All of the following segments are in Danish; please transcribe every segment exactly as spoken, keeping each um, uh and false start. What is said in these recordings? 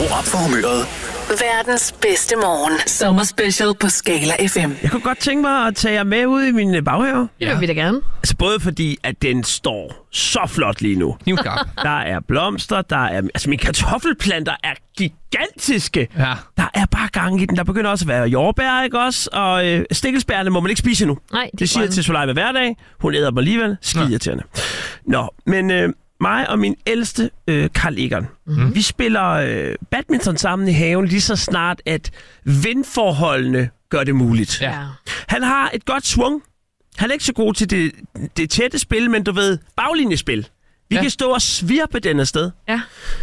Skru op for humøret. Verdens bedste morgen. Sommerspecial på Skala F M. Jeg kunne godt tænke mig at tage jer med ud i min baghave. Ja. Det vil vi da gerne. Altså både fordi, at den står så flot lige nu. Knivskarp. Der er blomster, der er... Altså mine kartoffelplanter er gigantiske. Ja. Der er bare gang i den. Der begynder også at være jordbær, ikke også? Og øh, stikkelsbærne må man ikke spise endnu. Nej, de det siger jeg til Soleima hver dag. Hun æder dem alligevel. Skidirriterende. Nå, men... Øh, mig og min ældste, øh, Carl Egon, mm-hmm. vi spiller øh, badminton sammen i haven lige så snart, at vindforholdene gør det muligt. Ja. Han har et godt swung. Han er ikke så god til det, det tætte spil, men du ved, baglinjespil. Vi ja. kan stå og svirpe den afsted. Ja.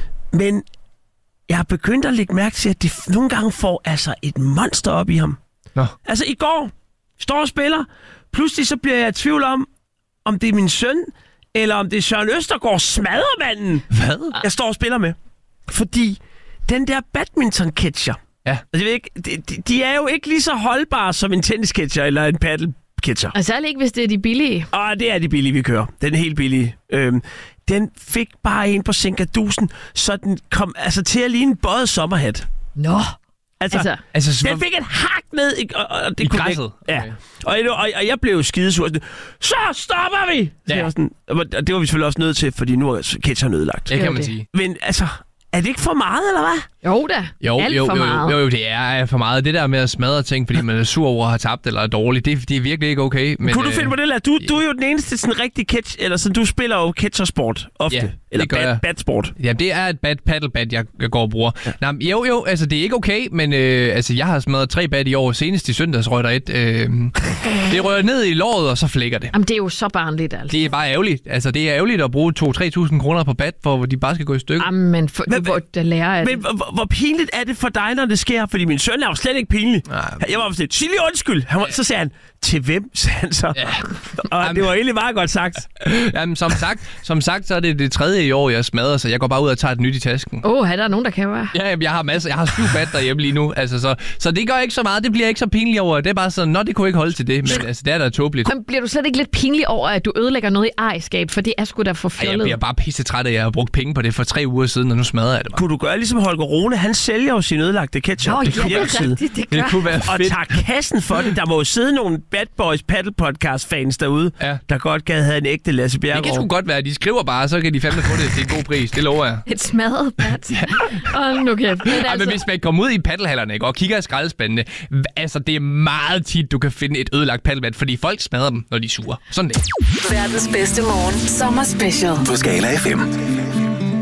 Men jeg har begyndt at lægge mærke til, at de nogle gange får altså et monster op i ham. Nå. Altså i går, står og spiller. Pludselig så bliver jeg i tvivl om, om det er min søn, eller om det er Søren Østergaard smadremanden, Hvad? jeg står og spiller med. Fordi den der badminton-catcher, ja. altså, jeg ved ikke, de, de er jo ikke lige så holdbare som en tennis-catcher eller en paddle-catcher. Og særligt ikke, hvis det er de billige. Og det er de billige, vi kører. Den er helt billige. Øhm, den fik bare en på sænkadusen, så den kom altså til at ligne en bøjet sommerhat. Nå. Altså, altså, altså den fik et hak ned i, og, og det i kunne græsset. Ikke, ja. Okay. Og, og, og jeg blev skidesur. Så stopper vi! Så ja. sådan, og det var vi selvfølgelig også nødt til, fordi nu er catcheren ødelagt. Det kan man sige. Men altså, er det ikke for meget, eller hvad? Jo da. Jo, Alt jo, for jo, meget. jo, jo, det er for meget. Det der med at smadre ting, fordi man er sur over at have tabt eller er dårlig, det, det er virkelig ikke okay. Men, kunne du øh, finde på det, eller? Du, du er jo den eneste sådan rigtig catch, eller sådan, du spiller jo catchersport ofte. Ja, eller gør bad, jeg. badsport. Ja, det er et bad paddlebat, jeg, jeg går og bruger. Ja. Nå, jo, jo, altså det er ikke okay, men øh, altså, jeg har smadret tre bad i år. Senest i søndags røg der et. Øh, det rører ned i låret, og så flækker det. Jamen, det er jo så barnligt, altså. Det er bare ærgerligt. Altså, det er ærgerligt at bruge to til tre tusind kroner på bad, hvor de bare skal gå i stykker. Jamen, for, du burde lære af det. Men hvor, hvor pinligt er det for dig, når det sker? Fordi min søn er jo slet ikke pinlig. Nej. Jeg var sådan, Chili, undskyld. Han var, så sagde han, til hvem, sagde han så. Ja. Og Jamen. det var egentlig meget godt sagt. Jamen, som sagt, som sagt, så er det det tredje i år, jeg smadrer, så jeg går bare ud og tager et nyt i tasken. Åh, oh, er der nogen, der kan være? Ja, jeg har masser. Jeg har syv bad derhjemme lige nu. Altså, så, så det gør ikke så meget. Det bliver ikke så pinligt over. Det er bare sådan, nå, det kunne ikke holde til det. Men altså, det er da tåbeligt. Men bliver du slet ikke lidt pinlig over, at du ødelægger noget i ejerskab? For det er sgu da for fjollet. Ej, jeg bliver bare pisse træt af, at jeg har brugt penge på det for tre uger siden, og nu smadrer jeg det bare. Kunne du gøre ligesom Holger Rune? Han sælger jo sin ødelagte ketchup. Nå, det, ja, det, det, det, det kunne være og fedt. tager kassen for det. Der må jo sidde nogle Bad Boys Paddle Podcast fans derude, ja. der godt gad have en ægte Lasse Bjerregaard. Det kan sgu godt være. De skriver bare, så kan de fandme få det til en god pris. Det lover jeg. Et smadret bat. Åh, nu kæft. Men, altså... men hvis man kommer ud i paddelhallerne, ikke, og kigger i skraldespandene, altså det er meget tit, du kan finde et ødelagt paddelbat, fordi folk smadrer dem, når de er sure. Sådan det. Verdens bedste morgen. Sommer special. På Skala F M.